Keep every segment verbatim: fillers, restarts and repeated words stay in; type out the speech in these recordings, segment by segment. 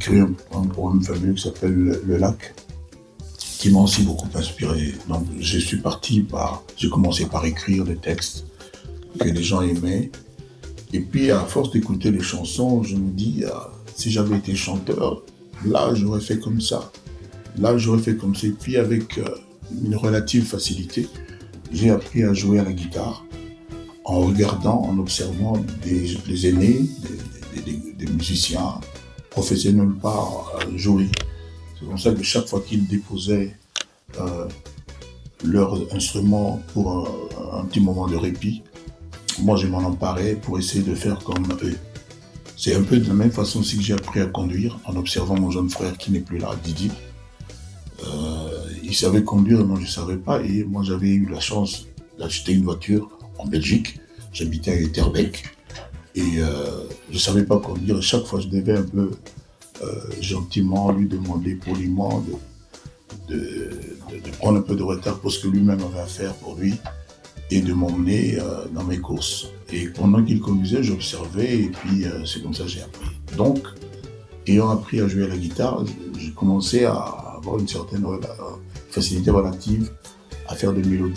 écrit un, un poème fameux qui s'appelle Le, Le Lac, qui m'a aussi beaucoup inspiré. Donc je suis parti par, j'ai commencé par écrire des textes que les gens aimaient. Et puis à force d'écouter les chansons, je me dis, ah, si j'avais été chanteur, là j'aurais fait comme ça. Là j'aurais fait comme ça. Et puis avec euh, une relative facilité, j'ai appris à jouer à la guitare en regardant, en observant des, des aînés, des, des, des, des musiciens professionnels pas jouer. C'est comme ça que chaque fois qu'ils déposaient euh, leur instrument pour un, un petit moment de répit, moi je m'en emparais pour essayer de faire comme eux. C'est un peu de la même façon aussi que j'ai appris à conduire en observant mon jeune frère qui n'est plus là, Didi. Euh, il savait conduire et moi je ne savais pas, et moi j'avais eu la chance d'acheter une voiture en Belgique. J'habitais à Etterbeek et euh, je ne savais pas conduire. Chaque fois je devais un peu euh, gentiment lui demander poliment de, de, de, de prendre un peu de retard pour ce que lui-même avait à faire pour lui et de m'emmener euh, dans mes courses. Et pendant qu'il conduisait, j'observais et puis euh, c'est comme ça que j'ai appris. Donc, ayant appris à jouer à la guitare, j'ai commencé à avoir une certaine facilité relative à faire des mélodies,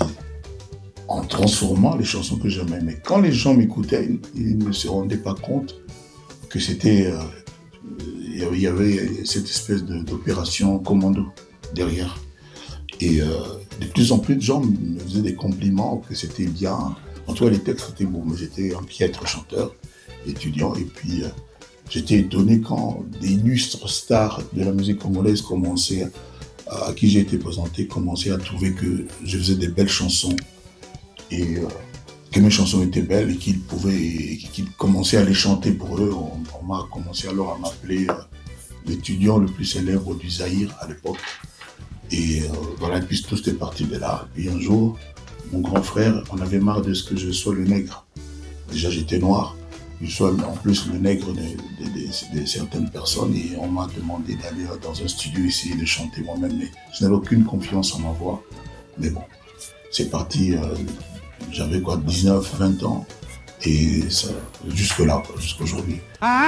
en transformant les chansons que j'aimais. Mais quand les gens m'écoutaient, ils ne se rendaient pas compte que c'était... Euh, il y avait cette espèce de, d'opération commando derrière. Et euh, de plus en plus de gens me faisaient des compliments, que c'était bien. En tout cas, les textes étaient beaux, mais j'étais un piètre chanteur, étudiant. Et puis, euh, j'étais étonné quand des illustres stars de la musique congolaise commençaient, à, à qui j'ai été présenté, commençaient à trouver que je faisais des belles chansons et euh, que mes chansons étaient belles et qu'ils pouvaient, et qu'ils commençaient à les chanter pour eux. On, on m'a commencé alors à m'appeler euh, l'étudiant le plus célèbre du Zaïre à l'époque. Et euh, voilà, et puis tout était parti de là. Et puis un jour, mon grand frère, on avait marre de ce que je sois le nègre. Déjà j'étais noir, je sois en plus le nègre de, de, de, de certaines personnes, et on m'a demandé d'aller dans un studio essayer de chanter moi-même, mais je n'avais aucune confiance en ma voix. Mais bon, c'est parti, euh, j'avais quoi, dix-neuf, vingt ans, et ça, jusque là, jusqu'aujourd'hui.